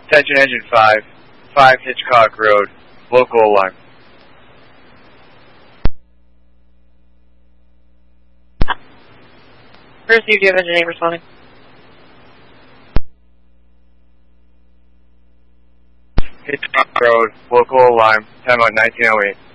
Attention Engine 5, 5 Hitchcock Road, local alarm. Received, do you have engine 8 responding? Hitchcock Road, local alarm, time out 1908.